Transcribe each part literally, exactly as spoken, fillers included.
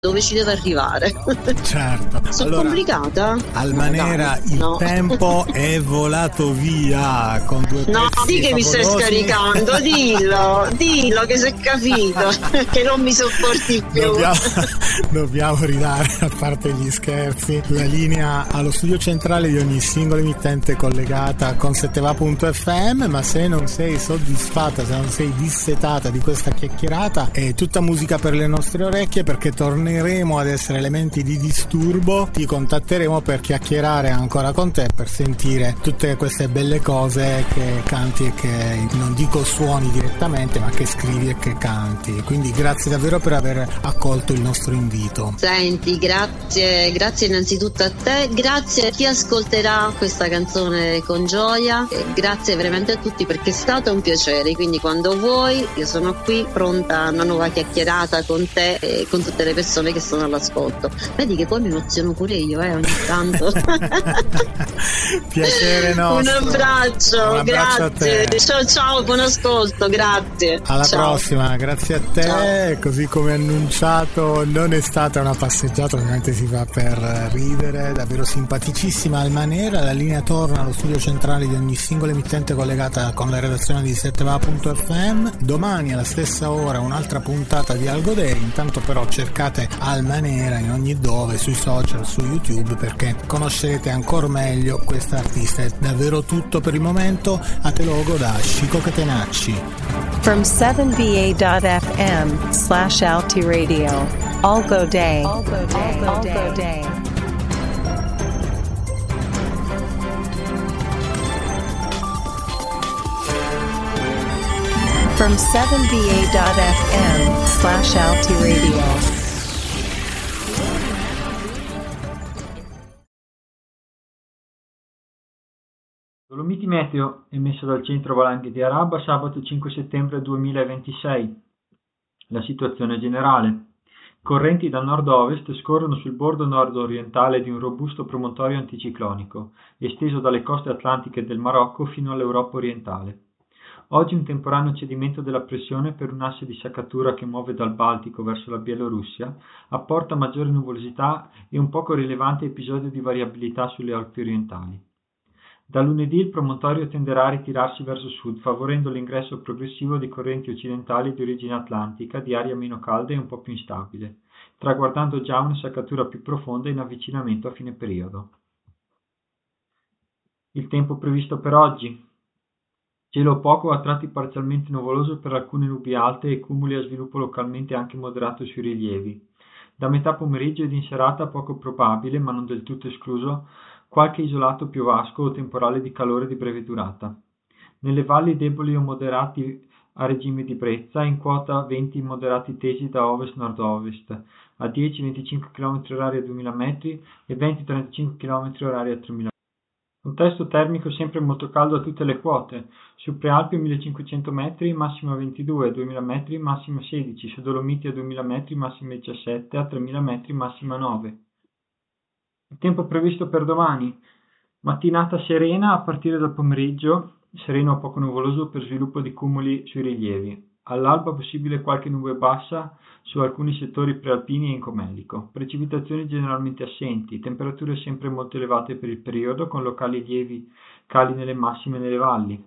dove ci deve arrivare. Certo. Sono allora, complicata? Almanera, no, il no. tempo è volato via con due No, di che mi stai scaricando, dillo, dillo che si è capito, che non mi sopporti più. Dobbiamo, dobbiamo ridare, a parte gli scherzi, la linea allo studio centrale di ogni singola emittente collegata con setteva punto effe emme, ma se non sei soddisfatta, se non sei dissetata di questa chiacchierata, è tutta musica per le nostre orecchie, perché torneremo ad essere elementi di disturbo, ti contatteremo per chiacchierare ancora con te, per sentire tutte queste belle cose che canti e che non dico suoni direttamente, ma che scrivi e che canti. Quindi grazie davvero per aver accolto il nostro invito. Senti, grazie, grazie innanzitutto a te, grazie a chi ascolterà questa canzone con gioia e grazie veramente a tutti, perché è stato un piacere. Quindi quando vuoi io sono qui pronta a una nuova chiacchierata con te e con tutte le persone che sono all'ascolto. Vedi che poi mi emoziono pure io eh, ogni tanto. Piacere nostro. Un abbraccio, Un abbraccio grazie. Ciao ciao, buon ascolto, grazie. Alla ciao. prossima, grazie a te. Ciao. Così come annunciato, non è stata una passeggiata, ovviamente si fa per ridere, davvero simpaticissima Almanera. La linea torna allo studio centrale di ogni singola emittente collegata con la redazione di setteva punto effe emme. Domani alla stessa ora un'altra puntata di Algo Day. Intanto però cercate Almanera in ogni dove, sui social, su YouTube, perché conoscerete ancora meglio questa artista. È davvero tutto per il momento. A te logo da Chico Catenacci. From seven B A dot F M slash Alti Radio. Algo Day. Algo Day. Algo Day. From seven B A dot F M slash Alti Radio. Dolomiti Meteo, emesso dal centro Valanghe di Araba sabato cinque settembre duemilaventisei. La situazione generale. Correnti da nord-ovest scorrono sul bordo nord-orientale di un robusto promontorio anticiclonico, esteso dalle coste atlantiche del Marocco fino all'Europa orientale. Oggi un temporaneo cedimento della pressione per un asse di saccatura che muove dal Baltico verso la Bielorussia apporta maggiore nuvolosità e un poco rilevante episodio di variabilità sulle Alpi orientali. Da lunedì il promontorio tenderà a ritirarsi verso sud, favorendo l'ingresso progressivo di correnti occidentali di origine atlantica, di aria meno calda e un po' più instabile, traguardando già una saccatura più profonda in avvicinamento a fine periodo. Il tempo previsto per oggi. Cielo poco, a tratti parzialmente nuvoloso per alcune nubi alte e cumuli a sviluppo localmente anche moderato sui rilievi. Da metà pomeriggio ed in serata poco probabile, ma non del tutto escluso, qualche isolato piovasco o temporale di calore di breve durata. Nelle valli deboli o moderati a regime di brezza, in quota venti moderati tesi da ovest-nord-ovest, a dieci venticinque chilometri orari a duemila metri e venti trentacinque chilometri orari a tremila metri. Contesto termico sempre molto caldo a tutte le quote, su Prealpi a millecinquecento metri massima ventidue, a duemila metri massima sedici, su Dolomiti a duemila metri massima diciassette, a tremila metri massima nove. Il tempo previsto per domani. Mattinata serena a partire dal pomeriggio, sereno o poco nuvoloso per sviluppo di cumuli sui rilievi. All'alba possibile qualche nube bassa su alcuni settori prealpini e in Comelico. Precipitazioni generalmente assenti, temperature sempre molto elevate per il periodo, con locali lievi cali nelle massime e nelle valli.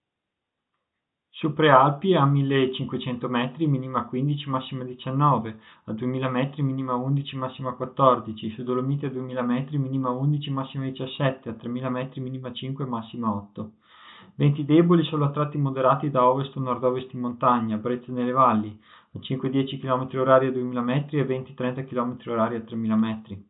Su Prealpi a millecinquecento metri minima quindici, massima diciannove, a duemila metri minima undici, massima quattordici, su Dolomiti a duemila metri minima undici, massima diciassette, a tremila metri minima cinque, massima otto. Venti deboli solo a tratti moderati da ovest o nord-ovest in montagna, brezze nelle valli, a cinque dieci chilometri orari a duemila metri e venti trenta chilometri orari a tremila metri.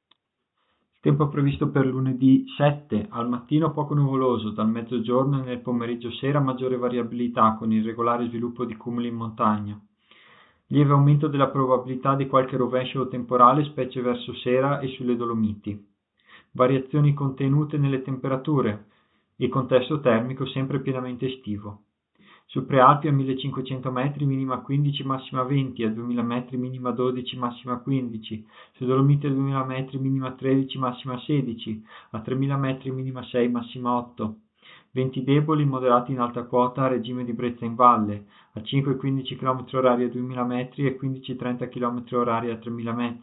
Tempo previsto per lunedì sette, al mattino poco nuvoloso, dal mezzogiorno e nel pomeriggio sera maggiore variabilità con irregolare sviluppo di cumuli in montagna. Lieve aumento della probabilità di qualche rovescio o temporale, specie verso sera e sulle Dolomiti. Variazioni contenute nelle temperature, il contesto termico sempre pienamente estivo. Su Prealpi a millecinquecento metri minima quindici, massima venti, a duemila metri minima dodici, massima quindici, su Dolomiti a duemila metri minima tredici, massima sedici, a tremila metri minima sei, massima otto. venti deboli moderati in alta quota a regime di brezza in valle, a cinque e quindici chilometri orari a duemila metri e quindici e trenta chilometri orari a tremila metri.